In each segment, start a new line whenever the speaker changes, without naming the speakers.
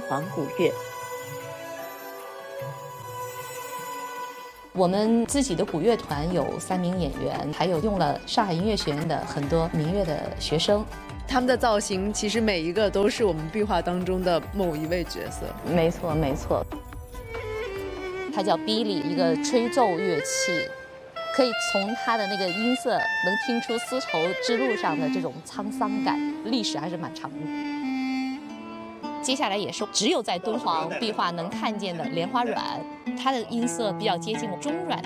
煌古乐。
我们自己的古乐团有3名演员，还有用了上海音乐学院的很多民乐的学生。
他们的造型其实每一个都是我们壁画当中的某一位角色。
没错，没错。它叫 Billy， 一个吹奏乐器，可以从它的那个音色能听出丝绸之路上的这种沧桑感，历史还是蛮长的。接下来也是只有在敦煌壁画能看见的莲花阮，它的音色比较接近中阮。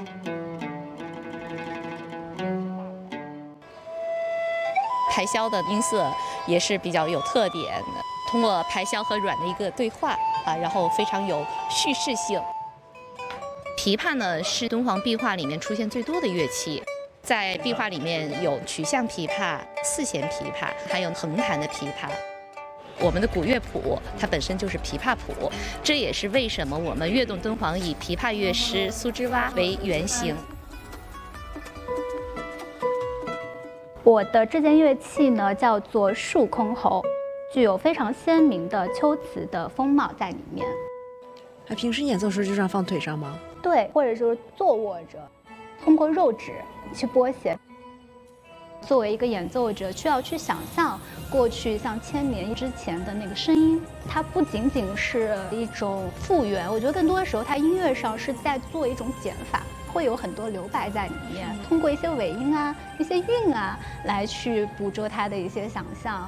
排箫的音色也是比较有特点的，通过排箫和阮的一个对话然后非常有叙事性。琵琶呢是敦煌壁画里面出现最多的乐器，在壁画里面有曲项琵琶、四弦琵琶，还有横弹的琵琶。我们的古乐谱它本身就是琵琶谱，这也是为什么我们悦动敦煌以琵琶乐师苏之洼为原型。
我的这件乐器呢叫做竖箜篌，具有非常鲜明的秋瓷的风貌在里面。
他平时演奏时就这样放腿上吗？
对，或者就是坐卧着，通过肉指去拨写。作为一个演奏者，需要去想象过去像1000年之前的那个声音，它不仅仅是一种复原，我觉得更多的时候，它音乐上是在做一种减法，会有很多留白在里面，通过一些尾音啊、一些韵啊，来去捕捉它的一些想象。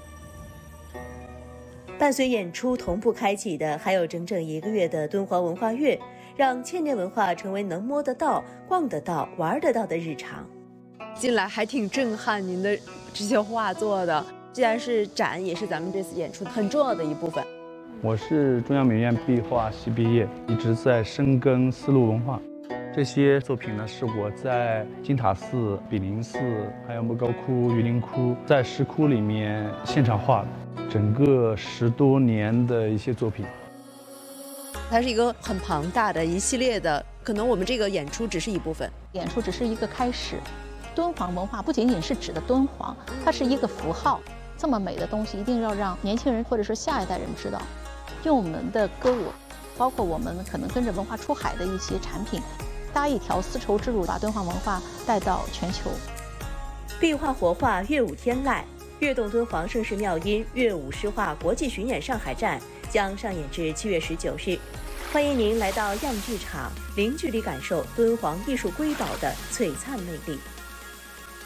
伴随演出同步开启的还有整整1个月的敦煌文化月，让千年文化成为能摸得到、逛得到、玩得到的日常。
进来还挺震撼您的这些画作的，既然是展，也是咱们这次演出很重要的一部分。
我是中央美院壁画系毕业，一直在深耕丝路文化。这些作品呢，是我在金塔寺、比林寺，还有莫高窟、榆林窟，在石窟里面现场画的，整个10多年的一些作品。
它是一个很庞大的一系列的，可能我们这个演出只是一部分，
演出只是一个开始。敦煌文化不仅仅是指的敦煌，它是一个符号。这么美的东西，一定要让年轻人或者说下一代人知道。用我们的歌舞，包括我们可能跟着文化出海的一些产品，搭一条丝绸之路，把敦煌文化带到全球。
壁画活化乐舞天籁，悦动敦煌盛世妙音乐舞诗画国际巡演上海站将上演至7月19日。欢迎您来到样剧场，零距离感受敦煌艺术瑰宝的璀璨魅力。